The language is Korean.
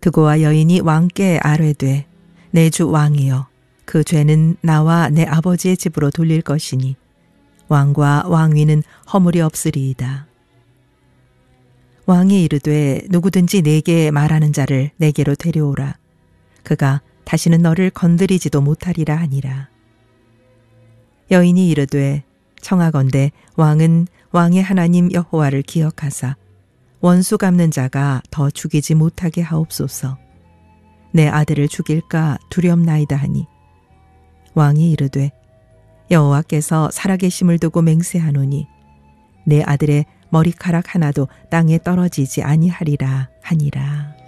드고와 여인이 왕께 아뢰되 내 주 왕이여 그 죄는 나와 내 아버지의 집으로 돌릴 것이니 왕과 왕위는 허물이 없으리이다. 왕이 이르되 누구든지 내게 말하는 자를 내게로 데려오라. 그가 다시는 너를 건드리지도 못하리라 하니라. 여인이 이르되 청하건대 왕은 왕의 하나님 여호와를 기억하사 원수 갚는 자가 더 죽이지 못하게 하옵소서. 내 아들을 죽일까 두렵나이다 하니 왕이 이르되 여호와께서 살아계심을 두고 맹세하노니 내 아들의 머리카락 하나도 땅에 떨어지지 아니하리라 하니라.